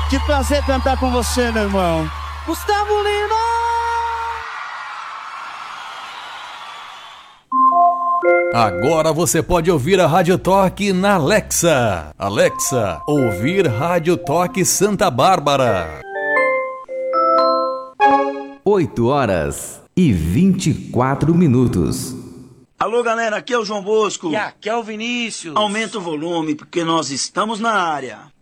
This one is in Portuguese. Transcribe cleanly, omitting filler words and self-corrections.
Que prazer cantar com você, meu irmão. Gustavo Lima! Agora você pode ouvir a Rádio Toque na Alexa. Alexa, ouvir Rádio Toque Santa Bárbara. 8h24. Alô, galera, aqui é o João Bosco. E aqui é o Vinícius. Aumenta o volume, porque nós estamos na área.